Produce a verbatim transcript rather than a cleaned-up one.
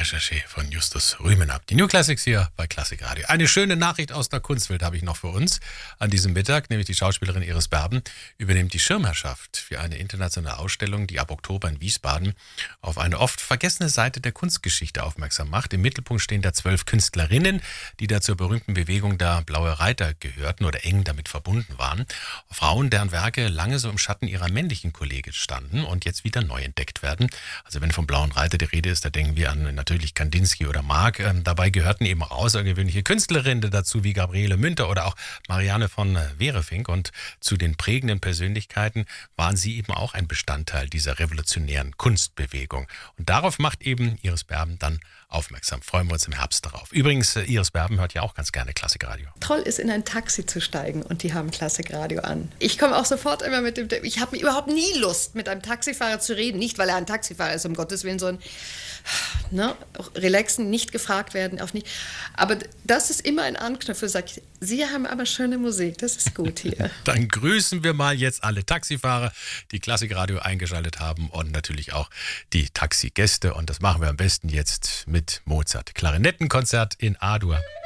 Recherche von Justus Rümenab. Die New Classics hier bei Klassik Radio. Eine schöne Nachricht aus der Kunstwelt habe ich noch für uns an diesem Mittag, nämlich die Schauspielerin Iris Berben übernimmt die Schirmherrschaft für eine internationale Ausstellung, die ab Oktober in Wiesbaden auf eine oft vergessene Seite der Kunstgeschichte aufmerksam macht. Im Mittelpunkt stehen da zwölf Künstlerinnen, die da zur berühmten Bewegung der Blaue Reiter gehörten oder eng damit verbunden waren. Frauen, deren Werke lange so im Schatten ihrer männlichen Kollegen standen und jetzt wieder neu entdeckt werden. Also wenn vom Blauen Reiter die Rede ist, da denken wir an natürlich Kandinsky oder Mark. Ähm, dabei gehörten eben auch außergewöhnliche Künstlerinnen dazu, wie Gabriele Münter oder auch Marianne von Wehrefink. Und zu den prägenden Persönlichkeiten waren sie eben auch ein Bestandteil dieser revolutionären Kunstbewegung. Und darauf macht eben Iris Berben dann aufmerksam. Freuen wir uns im Herbst darauf. Übrigens, Iris Berben hört ja auch ganz gerne Klassikradio. Toll ist, in ein Taxi zu steigen und die haben Klassikradio an. Ich komme auch sofort immer mit dem... Ich habe überhaupt nie Lust, mit einem Taxifahrer zu reden. Nicht, weil er ein Taxifahrer ist, um Gottes Willen, sondern ne, relaxen, nicht gefragt werden. Auf nicht. Aber das ist immer ein Anknüpfer. Sagt, Sie haben aber schöne Musik, das ist gut hier. Dann grüßen wir mal jetzt alle Taxifahrer, die Klassikradio eingeschaltet haben und natürlich auch die Taxigäste. Und das machen wir am besten jetzt mit Mozart. Klarinettenkonzert in A-Dur.